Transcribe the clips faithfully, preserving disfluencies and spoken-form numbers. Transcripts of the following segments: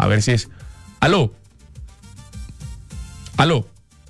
A ver si es. Aló. Aló.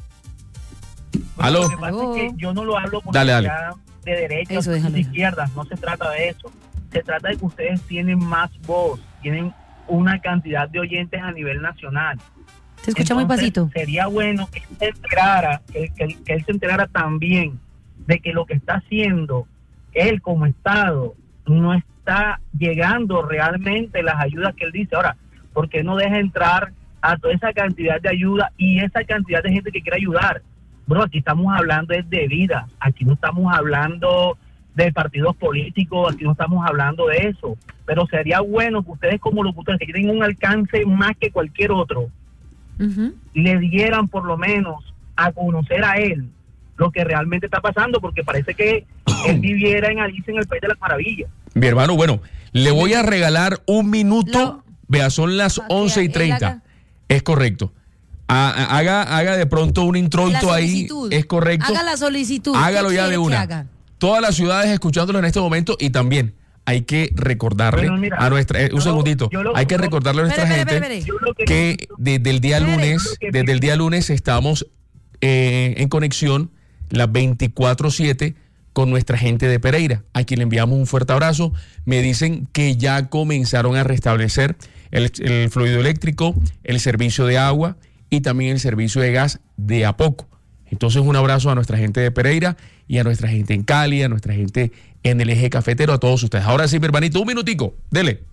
Aló. Lo que pasa es que yo no lo hablo porque dale, dale. sea de derecha Eso, o déjalo, de déjalo. izquierda, no se trata de eso. Se trata de que ustedes tienen más voz, tienen una cantidad de oyentes a nivel nacional. Se escucha muy Entonces, pasito. Sería bueno que él se enterara, que, que, que él se enterara también de que lo que está haciendo él como Estado no está llegando realmente las ayudas que él dice. Ahora, ¿por qué no deja entrar a toda esa cantidad de ayuda y esa cantidad de gente que quiere ayudar? Bro, aquí estamos hablando es de vida, aquí no estamos hablando de partidos políticos, aquí no estamos hablando de eso, pero sería bueno que ustedes como locutores que tienen un alcance más que cualquier otro, Uh-huh. le dieran por lo menos a conocer a él lo que realmente está pasando, porque parece que él viviera en Alicia en el País de las Maravillas. Mi hermano, bueno, le voy a regalar un minuto. Lo- Vea, son las Pa' que once y él treinta. haga- Es correcto. Ha- ha- Haga, haga de pronto un La introito ahí. solicitud. Es correcto. Haga la solicitud. Hágalo ¿Qué ya quiere de que una. haga? Todas las ciudades escuchándolo en este momento y también hay que recordarle Bueno, mira, a nuestra... eh, un yo- segundito. yo lo- hay que yo- recordarle a nuestra Espere, espere, gente espere, Yo lo que que necesito- desde el día Espere. lunes, que- desde el día lunes estamos eh, en conexión las veinticuatro siete con nuestra gente de Pereira, a quien le enviamos un fuerte abrazo. Me dicen que ya comenzaron a restablecer el, el fluido eléctrico, el servicio de agua y también el servicio de gas de a poco. Entonces, un abrazo a nuestra gente de Pereira y a nuestra gente en Cali, a nuestra gente en el eje cafetero, a todos ustedes. Ahora sí, mi hermanito, un minutico, dele.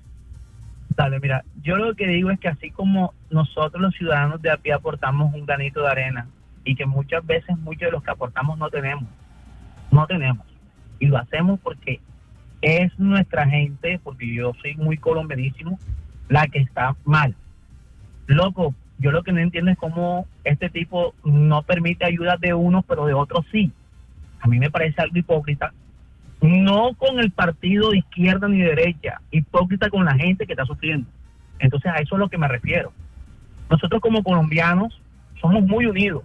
Dale, mira, yo lo que digo es que así como nosotros los ciudadanos de a pie aportamos un granito de arena y que muchas veces muchos de los que aportamos no tenemos, no tenemos, y lo hacemos porque es nuestra gente, porque yo soy muy colombianísimo, la que está mal. Loco, yo lo que no entiendo es cómo este tipo no permite ayuda de unos, pero de otros sí. A mí me parece algo hipócrita. No con el partido de izquierda ni de derecha, hipócrita con la gente que está sufriendo. Entonces a eso es a lo que me refiero. Nosotros como colombianos somos muy unidos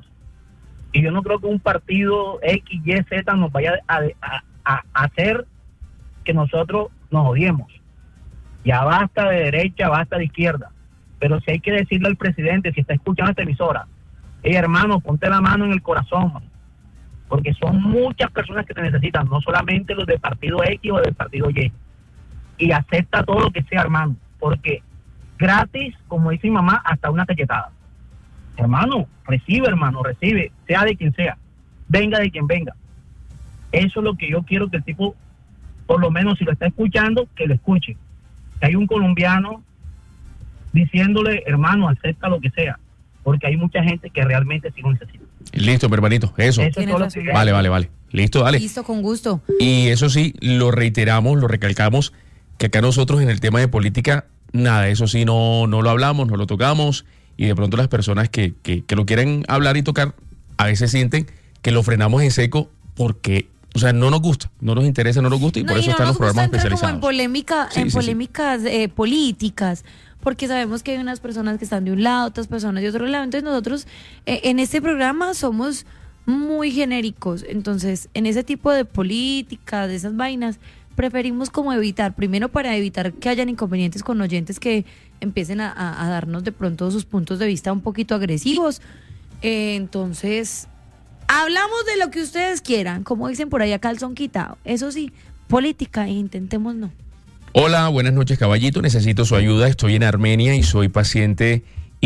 y yo no creo que un partido X, Y, Z nos vaya a, a, a hacer que nosotros nos odiemos. Ya basta de derecha, basta de izquierda, pero si hay que decirle al presidente, si está escuchando esta emisora, hey hermano, ponte la mano en el corazón, man, porque son muchas personas que te necesitan, no solamente los del partido X o del partido Y. Y acepta todo lo que sea, hermano, porque gratis, como dice mi mamá, hasta una cachetada. Hermano, recibe, hermano, recibe, sea de quien sea, venga de quien venga. Eso es lo que yo quiero que el tipo, por lo menos si lo está escuchando, que lo escuche. Que hay un colombiano diciéndole, hermano, acepta lo que sea, porque hay mucha gente que realmente sí lo necesita. Listo, mi hermanito, eso. Eso es Tienes todo lo razón. que- Vale, vale, vale. Listo, dale. Listo, con gusto. Y eso sí, lo reiteramos, lo recalcamos, que acá nosotros en el tema de política, nada, eso sí, no, no lo hablamos, no lo tocamos, y de pronto las personas que, que, que lo quieren hablar y tocar, a veces sienten que lo frenamos en seco porque, o sea, no nos gusta, no nos interesa, no nos gusta, y por No, eso no están nos los programas gusta entrar como especializados. en polémica, Sí, en sí, sí. polémicas eh, políticas, porque sabemos que hay unas personas que están de un lado, otras personas de otro lado. Entonces nosotros eh, en este programa somos muy genéricos. Entonces, en ese tipo de políticas, de esas vainas, preferimos como evitar, primero para evitar que hayan inconvenientes con oyentes que empiecen a, a- a darnos de pronto sus puntos de vista un poquito agresivos. Eh, entonces, hablamos de lo que ustedes quieran, como dicen por ahí a calzón quitado. Eso sí, política, intentemos no. Hola, buenas noches, caballito. Necesito su ayuda. Estoy en Armenia y soy paciente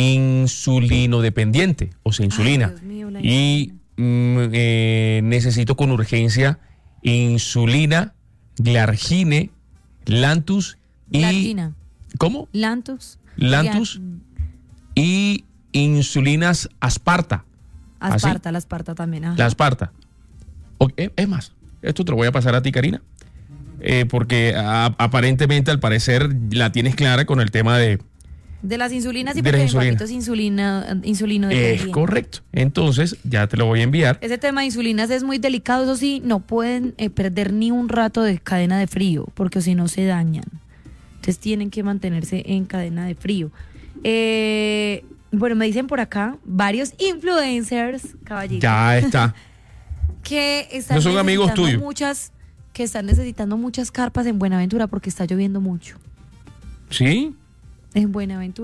insulinodependiente, o sea, insulina. Ay, Dios mío, la y mm, eh, necesito con urgencia insulina, Glargine, Lantus y... Glargina. ¿Cómo? Lantus. Lantus y insulinas Asparta. Asparta, la Asparta también. Ajá. La Asparta. O- eh, Es más, esto te lo voy a pasar a ti, Karina, eh, porque a- aparentemente, al parecer, la tienes clara con el tema de... De las insulinas y De porque las mi insulinas. papito es insulina, insulino Es dependiente. correcto. Entonces, ya te lo voy a enviar. Ese tema de insulinas es muy delicado, eso sí, no pueden eh, perder ni un rato de cadena de frío, porque si no se dañan. Entonces tienen que mantenerse en cadena de frío. Eh, bueno, me dicen por acá varios influencers, caballito, Ya está. que están No son amigos necesitando tuyos. muchas, que están necesitando muchas carpas en Buenaventura porque está lloviendo mucho. ¿Sí? En Buenaventura.